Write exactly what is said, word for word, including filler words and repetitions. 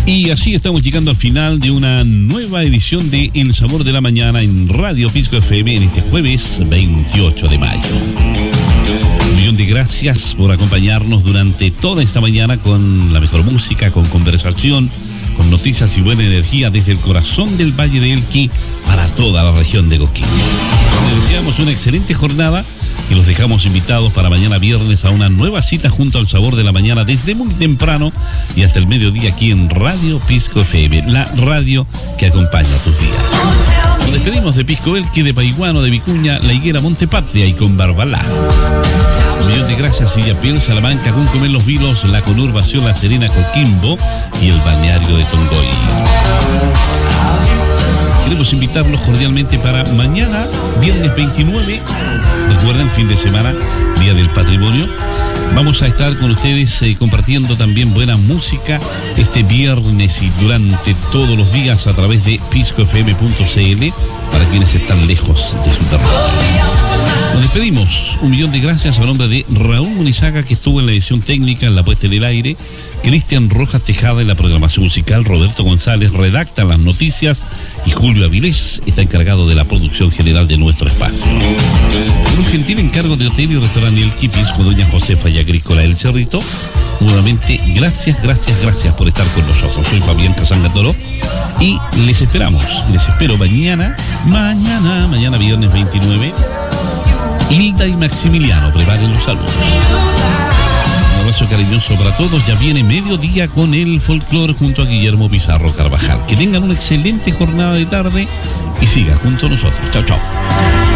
Y así estamos llegando al final de una nueva edición de El Sabor de la Mañana en Radio Pisco F M en este jueves veintiocho de mayo. Un millón de gracias por acompañarnos durante toda esta mañana con la mejor música, con conversación, con noticias y buena energía desde el corazón del Valle de Elqui para toda la región de Coquimbo. Les deseamos una excelente jornada y los dejamos invitados para mañana viernes a una nueva cita junto al Sabor de la Mañana desde muy temprano y hasta el mediodía aquí en Radio Pisco F M, la radio que acompaña tus días. Nos despedimos de Pisco Elqui, de Paiguano, de Vicuña, La Higuera, Montepatria y con Barbalá. Un millón de gracias Illapiel, Salamanca, Cuncomer, Los Vilos, la conurbación La Serena, Coquimbo y el balneario de Tongoy. Queremos invitarlos cordialmente para mañana, viernes veintinueve, recuerden, fin de semana, Día del Patrimonio. Vamos a estar con ustedes eh, compartiendo también buena música este viernes y durante todos los días a través de pisco f m punto c l para quienes están lejos de su territorio. Nos despedimos. Un millón de gracias a nombre de Raúl Munizaga, que estuvo en la edición técnica, en la puesta en el aire, Cristian Rojas Tejada en la programación musical, Roberto González redacta las noticias y Julio Avilés está encargado de la producción general de nuestro espacio. Con un gentil encargo de hotel y restaurante El Quipisco, doña Josefa y Agrícola El Cerrito, nuevamente gracias, gracias, gracias por estar con nosotros. Soy Fabián Casangatoro y les esperamos, les espero mañana, mañana, mañana viernes veintinueve. Hilda y Maximiliano, preparen los saludos. Un abrazo cariñoso para todos. Ya viene mediodía con el folclore junto a Guillermo Pizarro Carvajal. Que tengan una excelente jornada de tarde y sigan junto a nosotros. Chao, chao.